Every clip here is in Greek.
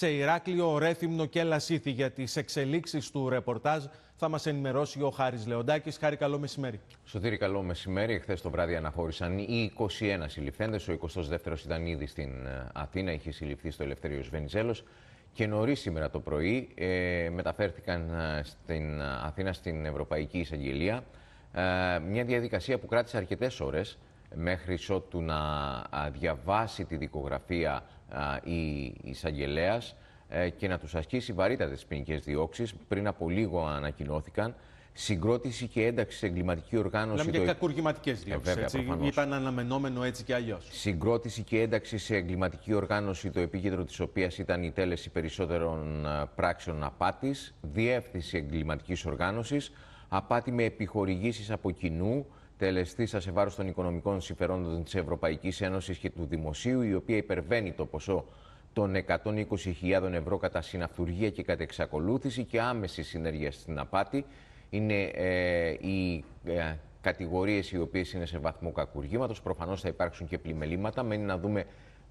σε Ηράκλειο, Ρέθυμνο και Λασίθι. Για τις εξελίξεις του ρεπορτάζ θα μας ενημερώσει ο Χάρης Λεοντάκης. Χάρη, καλό μεσημέρι. Σωτήρη, καλό μεσημέρι. Εχθές το βράδυ αναχώρησαν οι 21 συλληφθέντες. Ο 22ος ήταν ήδη στην Αθήνα, είχε συλληφθεί στο Ελευθέριος Βενιζέλος. Και νωρίς σήμερα το πρωί μεταφέρθηκαν στην Αθήνα στην Ευρωπαϊκή Εισαγγελία. Μια διαδικασία που κράτησε αρκετές ώρες μέχρι ότου να διαβάσει τη δικογραφία η εισαγγελέας και να τους ασκήσει βαρύτατες ποινικές διώξεις. Πριν από λίγο ανακοινώθηκαν συγκρότηση και ένταξη σε εγκληματική οργάνωση. Μιλάμε για κακουργηματικές διώξεις. Ήταν αναμενόμενο έτσι και αλλιώς. Συγκρότηση και ένταξη σε εγκληματική οργάνωση, το επίκεντρο της οποίας ήταν η τέλεση περισσότερων πράξεων απάτης, διεύθυνση εγκληματικής οργάνωσης, απάτη με επιχορηγήσεις από κοινού, τελεστήσα σε βάρος των οικονομικών συμφερόντων της Ευρωπαϊκής Ένωσης και του Δημοσίου, η οποία υπερβαίνει το ποσό των 120.000 ευρώ κατά συναυτουργία και κατά εξακολούθηση, και άμεση συνέργεια στην απάτη. Είναι οι κατηγορίες οι οποίες είναι σε βαθμό κακουργήματος. Προφανώς θα υπάρξουν και πλημελήματα. Μένει να δούμε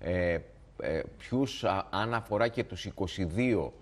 ποιους, αν αφορά και τους 22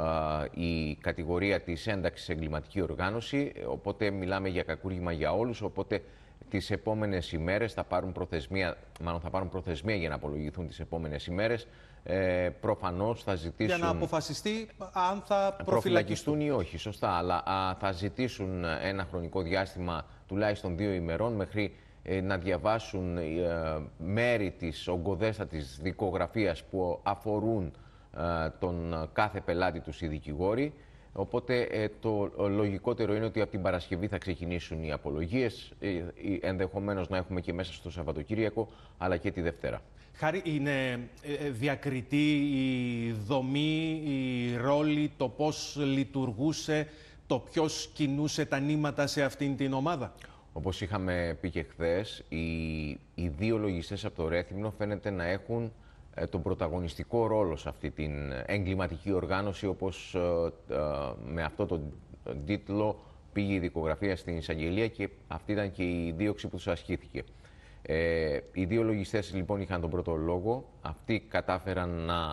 η κατηγορία της ένταξης σε εγκληματική οργάνωση. Οπότε μιλάμε για κακούργημα για όλους. Οπότε τις επόμενες ημέρες θα πάρουν προθεσμία για να απολογηθούν τις επόμενες ημέρες. Προφανώς θα ζητήσουν... Για να αποφασιστεί αν θα προφυλακιστούν ή όχι, σωστά. Αλλά θα ζητήσουν ένα χρονικό διάστημα τουλάχιστον 2 ημερών μέχρι να διαβάσουν μέρη της ογκοδέστατης δικογραφίας που αφορούν τον κάθε πελάτη τους οι δικηγόροι. Οπότε το λογικότερο είναι ότι από την Παρασκευή θα ξεκινήσουν οι απολογίες, ενδεχομένως να έχουμε και μέσα στο Σαββατοκύριακο, αλλά και τη Δευτέρα. Χάρη, είναι διακριτή η δομή, η ρόλη, το πώς λειτουργούσε, το ποιος κινούσε τα νήματα σε αυτήν την ομάδα? Όπως είχαμε πει και χθες, οι 2 λογιστές από το Ρέθυμνο φαίνεται να έχουν τον πρωταγωνιστικό ρόλο σε αυτή την εγκληματική οργάνωση, όπως με αυτό τον τίτλο πήγε η δικογραφία στην εισαγγελία, και αυτή ήταν και η δίωξη που τους ασκήθηκε. Οι 2 λογιστές λοιπόν είχαν τον πρώτο λόγο. Αυτοί κατάφεραν να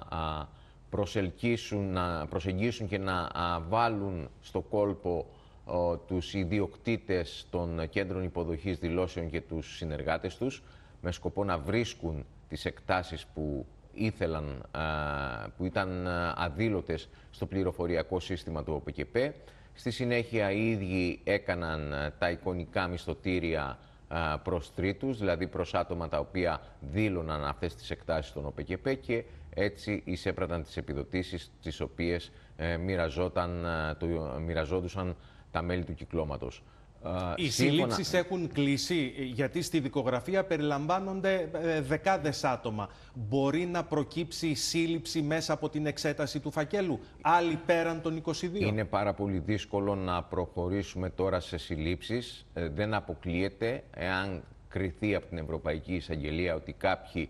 προσεγγίσουν και να βάλουν στο κόλπο τους ιδιοκτήτες των κέντρων υποδοχής δηλώσεων και τους συνεργάτες τους, με σκοπό να βρίσκουν τις εκτάσεις που που ήταν αδήλωτες στο πληροφοριακό σύστημα του ΟΠΚΠ. Στη συνέχεια οι ίδιοι έκαναν τα εικονικά μισθωτήρια προς τρίτους, δηλαδή προς άτομα τα οποία δήλωναν αυτές τις εκτάσεις στον ΟΠΚΠ, και έτσι εισέπραταν τις επιδοτήσεις τις οποίες μοιραζόντουσαν τα μέλη του κυκλώματος. Οι συλλήψεις έχουν κλείσει, γιατί στη δικογραφία περιλαμβάνονται δεκάδες άτομα. Μπορεί να προκύψει σύλληψη μέσα από την εξέταση του φακέλου, άλλοι πέραν των 22? Είναι πάρα πολύ δύσκολο να προχωρήσουμε τώρα σε συλλήψεις. Δεν αποκλείεται, εάν κριθεί από την Ευρωπαϊκή Εισαγγελία ότι κάποιοι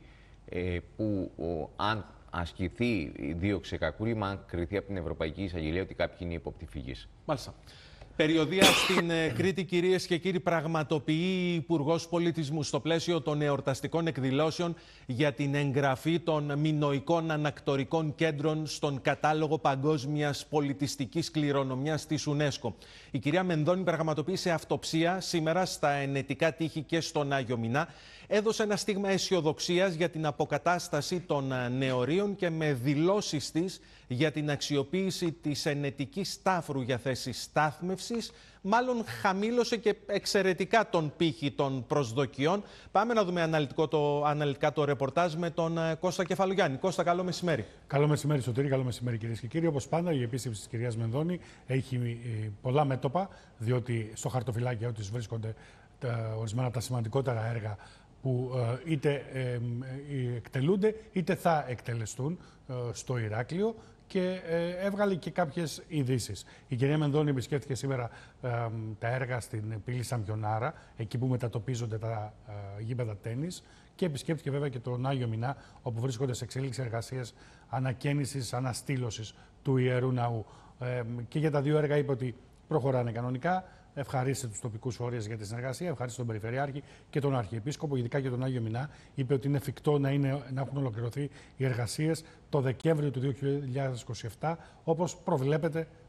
αν ασκηθεί η δίωξη κακούργημα, αν κριθεί από την Ευρωπαϊκή Εισαγγελία ότι κάποιοι είναι υποπτυφυγείς. Μάλιστα. Περιοδεία στην Κρήτη, κυρίες και κύριοι, πραγματοποιεί η Υπουργός Πολιτισμού στο πλαίσιο των εορταστικών εκδηλώσεων για την εγγραφή των μινωικών ανακτορικών κέντρων στον κατάλογο παγκόσμιας πολιτιστικής κληρονομιάς της UNESCO. Η κυρία Μενδώνη πραγματοποίησε αυτοψία σήμερα στα ενετικά τείχη και στον Άγιο Μινά. Έδωσε ένα στίγμα αισιοδοξίας για την αποκατάσταση των νεωρίων και με δηλώσεις της για την αξιοποίηση της ενετικής τάφρου για θέσεις στάθμευσης, μάλλον χαμήλωσε και εξαιρετικά τον πύχη των προσδοκιών. Πάμε να δούμε αναλυτικά το ρεπορτάζ με τον Κώστα Κεφαλογιάννη. Κώστα, καλό μεσημέρι. Καλό μεσημέρι, Σωτήρη, καλό μεσημέρι, κυρίες και κύριοι. Όπως πάντα, η επίσκεψη της κυρίας Μενδώνη έχει πολλά μέτωπα, διότι στο χαρτοφυλάκιο της βρίσκονται ορισμένα από τα σημαντικότερα έργα που είτε εκτελούνται είτε θα εκτελεστούν στο Ηράκλειο, και έβγαλε και κάποιες ειδήσεις. Η κυρία Μενδώνη επισκέφθηκε σήμερα τα έργα στην πύλη Σαμπιονάρα, εκεί που μετατοπίζονται τα γήπεδα τένις, και επισκέφθηκε βέβαια και τον Άγιο Μινά, όπου βρίσκονται σε εξέλιξη εργασίες ανακαίνησης, αναστήλωσης του Ιερού Ναού. Και για τα 2 έργα είπε ότι προχωράνε κανονικά. ευχαρίστησε τους τοπικούς φορείς για τη συνεργασία, ευχαρίστησε τον Περιφερειάρχη και τον Αρχιεπίσκοπο, ειδικά και τον Άγιο Μινά. Είπε ότι είναι εφικτό να έχουν ολοκληρωθεί οι εργασίες το Δεκέμβριο του 2027, όπως προβλέπεται